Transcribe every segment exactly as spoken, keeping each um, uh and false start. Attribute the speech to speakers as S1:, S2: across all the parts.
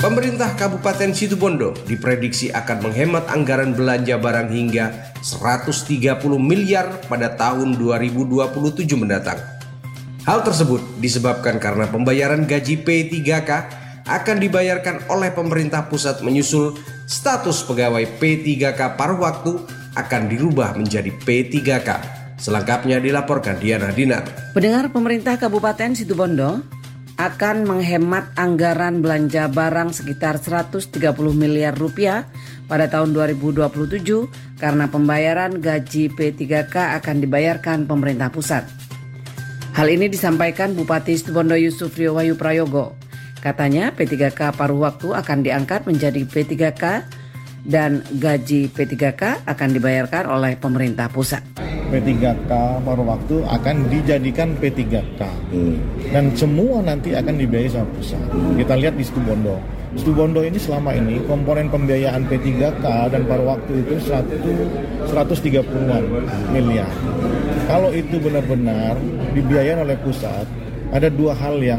S1: Pemerintah Kabupaten Situbondo diprediksi akan menghemat anggaran belanja barang hingga seratus tiga puluh miliar pada tahun dua ribu dua puluh tujuh mendatang. Hal tersebut disebabkan karena pembayaran gaji P tiga K akan dibayarkan oleh pemerintah pusat menyusul status pegawai P tiga K paruh waktu akan dirubah menjadi P tiga K. Selengkapnya dilaporkan Diana Dinar.
S2: Pendengar, pemerintah Kabupaten Situbondo akan menghemat anggaran belanja barang sekitar seratus tiga puluh miliar rupiah pada tahun dua ribu dua puluh tujuh karena pembayaran gaji P tiga K akan dibayarkan pemerintah pusat. Hal ini disampaikan Bupati Situbondo Yusuf Rio Wahyu Prayogo. Katanya P tiga K paruh waktu akan diangkat menjadi P tiga K dan gaji P tiga K akan dibayarkan oleh pemerintah pusat.
S3: P tiga K paruh waktu akan dijadikan P tiga K hmm. dan semua nanti akan dibiayai sama pusat. Hmm. Kita lihat di Situbondo. Situbondo ini selama ini komponen pembiayaan P tiga K dan paruh waktu itu seratus tiga puluhan miliar. Kalau itu benar-benar dibiayai oleh pusat, ada dua hal yang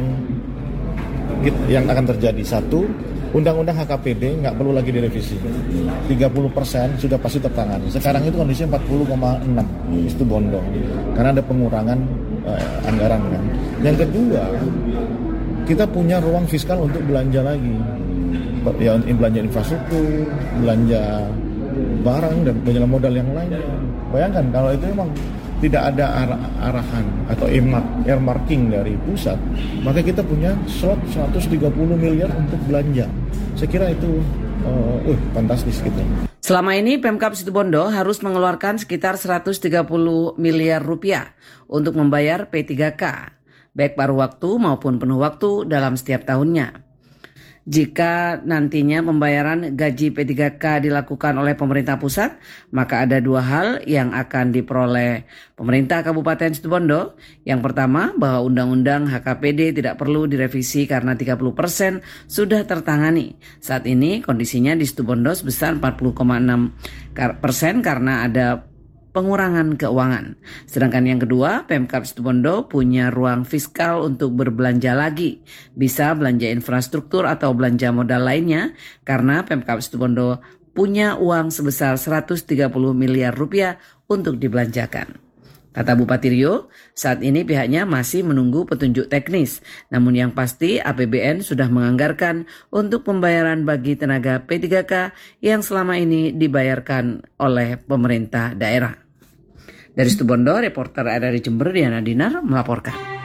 S3: yang akan terjadi. Satu, Undang-Undang H K P D nggak perlu lagi direvisi. tiga puluh persen sudah pasti tertangani. Sekarang itu kondisinya empat puluh koma enam itu bondo. Karena ada pengurangan eh, anggaran kan. Yang kedua, kita punya ruang fiskal untuk belanja lagi. Ya, belanja infrastruktur, belanja barang dan belanja modal yang lainnya. Bayangkan kalau itu memang tidak ada arah, arahan atau earmarking dari pusat, maka kita punya slot seratus tiga puluh miliar untuk belanja. Saya kira itu uh, uh, fantastis gitu.
S2: Selama ini Pemkab Situbondo harus mengeluarkan sekitar seratus tiga puluh miliar rupiah untuk membayar P tiga K, baik paruh waktu maupun penuh waktu dalam setiap tahunnya. Jika nantinya pembayaran gaji P tiga K dilakukan oleh pemerintah pusat, maka ada dua hal yang akan diperoleh pemerintah Kabupaten Situbondo. Yang pertama, bahwa Undang-Undang H K P D tidak perlu direvisi karena tiga puluh persen sudah tertangani. Saat ini kondisinya di Situbondo sebesar empat puluh koma enam persen karena ada pengurangan keuangan. Sedangkan yang kedua, Pemkab Situbondo punya ruang fiskal untuk berbelanja lagi. Bisa belanja infrastruktur atau belanja modal lainnya karena Pemkab Situbondo punya uang sebesar seratus tiga puluh miliar rupiah untuk dibelanjakan. Kata Bupati Rio, saat ini pihaknya masih menunggu petunjuk teknis. Namun yang pasti A P B N sudah menganggarkan untuk pembayaran bagi tenaga P tiga K yang selama ini dibayarkan oleh pemerintah daerah. Dari Situbondo, reporter R R I Jember Diana Dinar melaporkan.